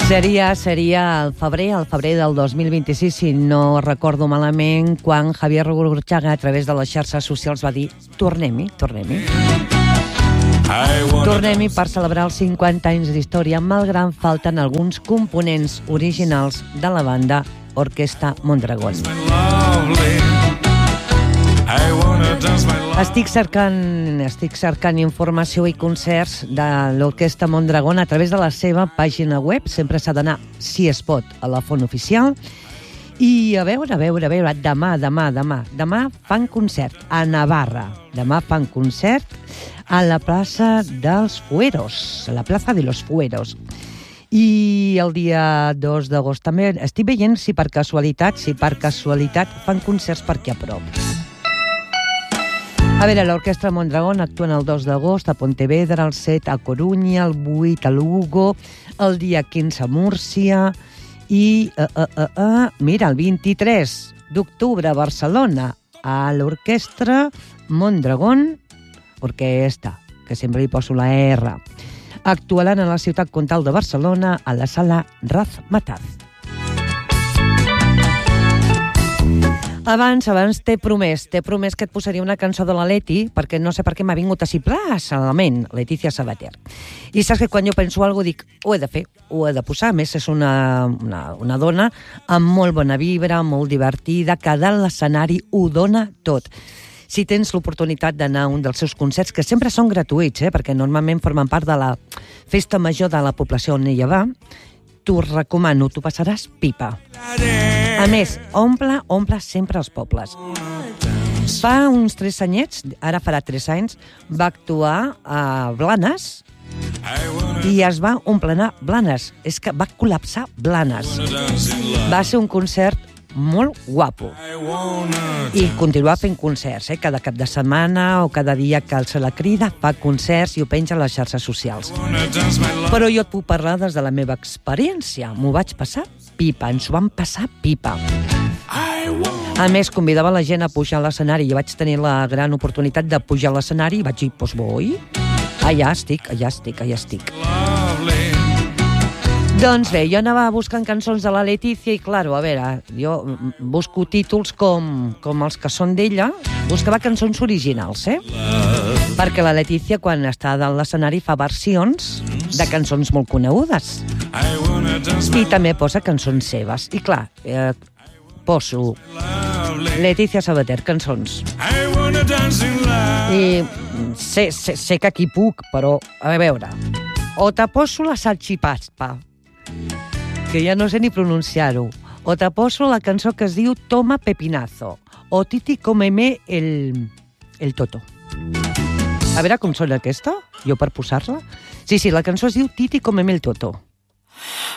Seria el febrer del 2026, si no recordo malament, quan Javier Gurruchaga, a través de les xarxes socials, va dir tornem-hi per celebrar els 50 anys d'història, malgrat falten alguns components originals de la banda Orquestra Mondragón. Estic cercant informació i concerts de l'Orquestra Mondragón a través de la seva pàgina web. Sempre s'ha d'anar, si es pot, a la font oficial. I a veure, demà fan concert a Navarra. Demà fan concert a la plaça dels Fueros, a la plaça de los Fueros. I el dia 2 d'agost també estic veient si per casualitat fan concerts per aquí a prop. A veure, l'Orquestra Mondragón actua el 2 d'agost a Pontevedra, el 7 a Corunya, el 8 a Lugo, el dia 15 a Múrcia i, mira, el 23 d'octubre a Barcelona, a l'Orquestra Mondragón, Orquestra, que sempre li poso la R. Actuaran a la ciutat comtal de Barcelona, a la sala Razmataz. Abans t'he promès que et posaria una cançó de la Leti, perquè no sé per què m'ha vingut així a la ment, Letícia Sabater. I saps que quan jo penso alguna cosa dic, ho he de fer, ho he de posar. A més, és una dona amb molt bona vibra, molt divertida, que dalt l'escenari ho dona tot. Si tens l'oportunitat d'anar a un dels seus concerts, que sempre són gratuïts, perquè normalment formen part de la festa major de la població on ella va, t'ho recomano, t'ho passaràs pipa. A més, omple sempre els pobles. Fa uns 3 anyets, ara farà 3 anys, va actuar a Blanes i es va omplenar Blanes. És que va col·lapsar Blanes. Va ser un concert molt guapo. I continua fent concerts, cada cap de setmana o cada dia que se la crida, fa concerts i ho penja a les xarxes socials. Però jo et puc parlar des de la meva experiència. M'ho vaig passar pipa, ens ho vam passar pipa. A més, convidava la gent a pujar a l'escenari. Jo vaig tenir la gran oportunitat de pujar a l'escenari i vaig dir, doncs vull. Allà estic. Doncs bé, jo anava buscant cançons de la Letícia i, clar, a veure, jo busco títols com els que són d'ella, buscava cançons originals, perquè la Letícia, quan està a l'escenari, fa versions de cançons molt conegudes. I també posa cançons seves. I, clar, poso Letícia Sabater, cançons. I sé que aquí puc, però, a veure, o te poso la salchipaspa, que ja no sé ni pronunciar-ho, o te poso la cançó que es diu Toma Pepinazo, o Titi Cómeme el Toto. A veure com sona aquesta, jo per posar-la. Sí, la cançó es diu Titi Cómeme el Toto.